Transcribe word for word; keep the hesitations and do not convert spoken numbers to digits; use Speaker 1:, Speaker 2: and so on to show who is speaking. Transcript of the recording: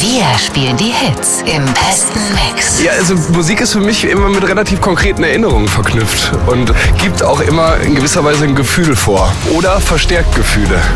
Speaker 1: Wir spielen die Hits im besten Mix.
Speaker 2: Ja, also Musik ist für mich immer mit relativ konkreten Erinnerungen verknüpft und gibt auch immer in gewisser Weise ein Gefühl vor oder verstärkt Gefühle.